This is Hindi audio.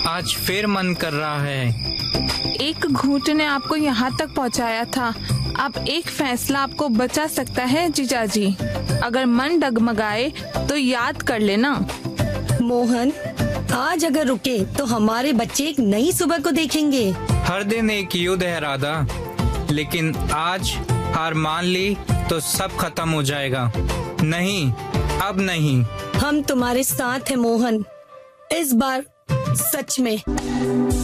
आज फिर मन कर रहा है। एक घूंट ने आपको यहाँ तक पहुँचाया था। अब एक फैसला आपको बचा सकता है जीजाजी। अगर मन डगमगाए तो याद कर लेना। मोहन, आज अगर रुके तो हमारे बच्चे एक नई सुबह को देखेंगे। हर दिन एक युद्ध है राधा, लेकिन आज हार मान ली तो सब खत्म हो जाएगा। नहीं, अब नहीं। हम तुम्हारे साथ हैं मोहन, इस बार सच में।